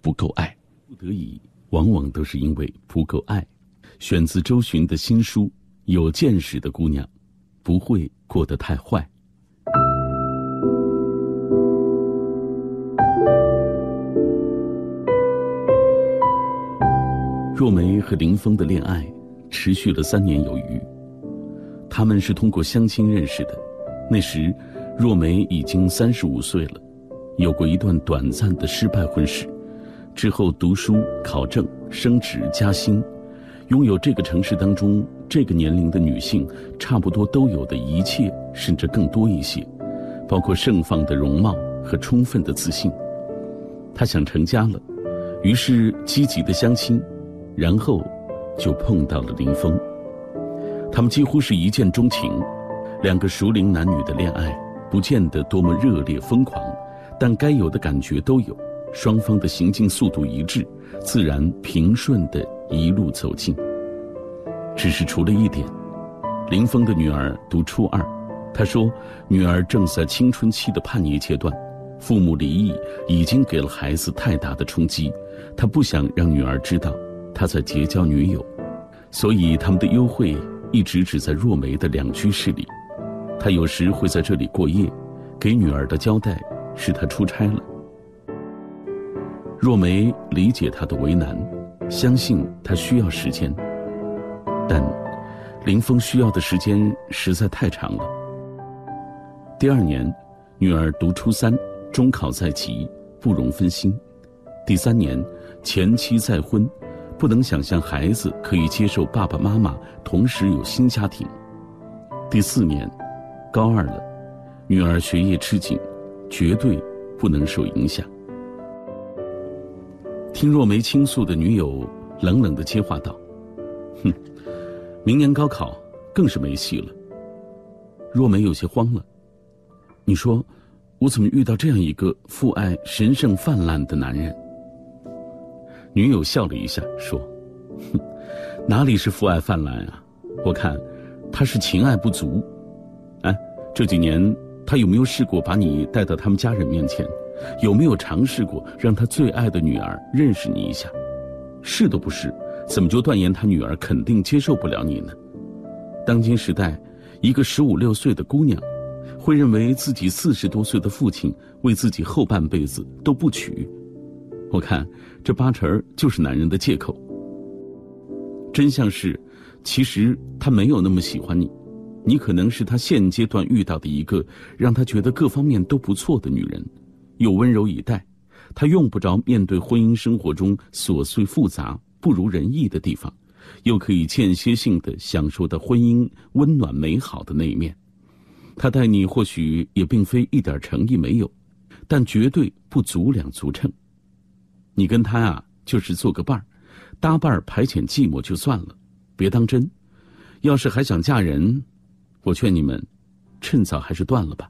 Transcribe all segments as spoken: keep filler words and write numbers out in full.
不够爱。不得已，往往都是因为不够爱。选自周巡的新书《有见识的姑娘不会过得太坏》。若梅和林峰的恋爱持续了三年有余，他们是通过相亲认识的。那时，若梅已经三十五岁了，有过一段短暂的失败婚史，之后读书、考证、升职加薪，拥有这个城市当中这个年龄的女性差不多都有的一切，甚至更多一些，包括盛放的容貌和充分的自信。她想成家了，于是积极的相亲，然后就碰到了林峰。他们几乎是一见钟情，两个熟龄男女的恋爱不见得多么热烈疯狂，但该有的感觉都有，双方的行进速度一致，自然平顺地一路走近。只是除了一点，林峰的女儿读初二，他说女儿正在青春期的叛逆阶段，父母离异已经给了孩子太大的冲击，他不想让女儿知道他在结交女友，所以他们的幽会一直只在若梅的两居室里。他有时会在这里过夜，给女儿的交代是他出差了。若梅理解他的为难，相信他需要时间，但林峰需要的时间实在太长了。第二年，女儿读初三，中考在即，不容分心。第三年，前妻再婚，不能想象孩子可以接受爸爸妈妈同时有新家庭。第四年，高二了，女儿学业吃紧，绝对不能受影响。听若梅倾诉的女友冷冷地接话道：哼，明年高考更是没戏了。若梅有些慌了，你说我怎么遇到这样一个父爱神圣泛滥的男人？女友笑了一下说：哼，哪里是父爱泛滥啊，我看他是情爱不足。哎，这几年他有没有试过把你带到他们家人面前？有没有尝试过让他最爱的女儿认识你一下？是都不是，怎么就断言他女儿肯定接受不了你呢？当今时代，一个十五六岁的姑娘会认为自己四十多岁的父亲为自己后半辈子都不娶，我看这八成就是男人的借口。真相是，其实他没有那么喜欢你，你可能是他现阶段遇到的一个让他觉得各方面都不错的女人，又温柔以待，他用不着面对婚姻生活中琐碎复杂不如人意的地方，又可以间歇性地享受到婚姻温暖美好的那一面。他待你或许也并非一点诚意没有，但绝对不足两足称。你跟他啊，就是做个伴儿，搭伴儿排遣寂寞就算了，别当真。要是还想嫁人，我劝你们趁早还是断了吧。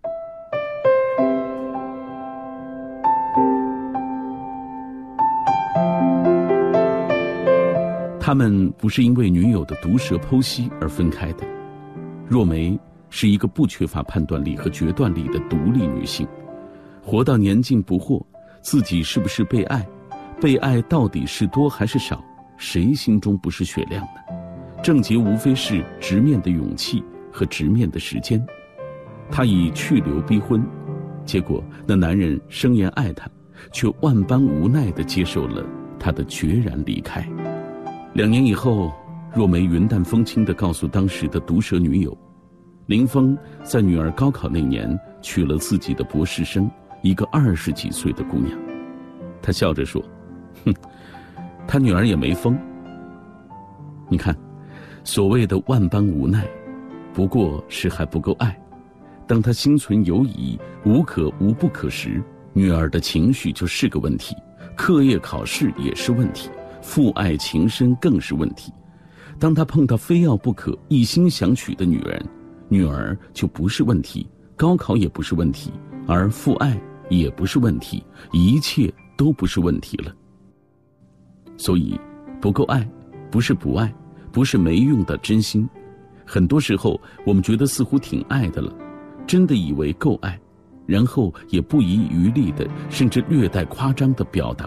他们不是因为女友的毒舌剖析而分开的。若梅是一个不缺乏判断力和决断力的独立女性，活到年近不惑，自己是不是被爱，被爱到底是多还是少，谁心中不是雪亮呢？症结无非是直面的勇气和直面的时间。她以去留逼婚，结果那男人声言爱她，却万般无奈地接受了她的决然离开。两年以后，若梅云淡风轻地告诉当时的毒舌女友，林峰在女儿高考那年娶了自己的博士生，一个二十几岁的姑娘。他笑着说：哼，他女儿也没疯。你看，所谓的万般无奈，不过是还不够爱。当他心存犹疑，无可无不可时，女儿的情绪就是个问题，课业考试也是问题，父爱情深更是问题。当他碰到非要不可一心想娶的女人，女儿就不是问题，高考也不是问题，而父爱也不是问题，一切都不是问题了。所以不够爱不是不爱，不是没用的真心。很多时候我们觉得似乎挺爱的了，真的以为够爱，然后也不遗余力的甚至略带夸张的表达